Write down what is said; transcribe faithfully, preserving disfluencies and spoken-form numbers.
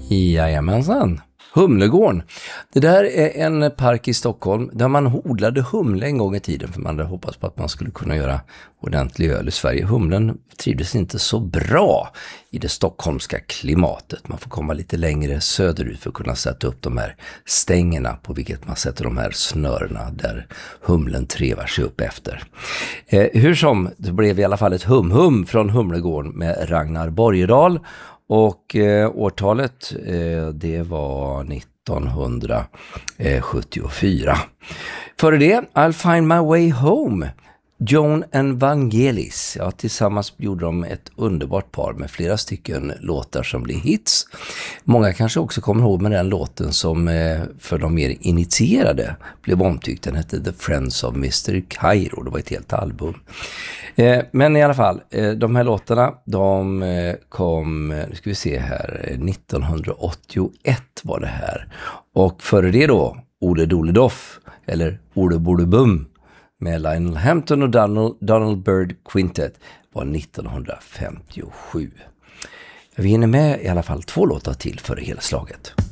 Jajamensan. Humlegården. Det där är en park i Stockholm där man odlade humle en gång i tiden, för man hade hoppats på att man skulle kunna göra ordentlig öl i Sverige. Humlen trivdes inte så bra i det stockholmska klimatet. Man får komma lite längre söderut för att kunna sätta upp de här stängerna på vilket man sätter de här snörena där humlen trevar sig upp efter. Eh, hur som, det blev i alla fall ett hum-hum från Humlegården med Ragnar Borgedal. Och eh, årtalet eh, det var nittonhundrasjuttiofyra. Före det, I'll find my way home. Joan and Vangelis. Ja, tillsammans gjorde de ett underbart par med flera stycken låtar som blev hits. Många kanske också kommer ihåg med den låten som eh, för de mer initierade blev omtyckt. Den hette The Friends of mister Cairo. Det var ett helt album. Eh, men i alla fall, eh, de här låtarna de eh, kom, nu ska vi se här, nittonhundraåttioett var det här. Och före det då, Ole Dole Doff eller Ole Borde Bum med Lionel Hampton och Donald, Donald Byrd Quintet var nittonhundrafemtiosju. Vi hinner med i alla fall två låtar till för hela slaget.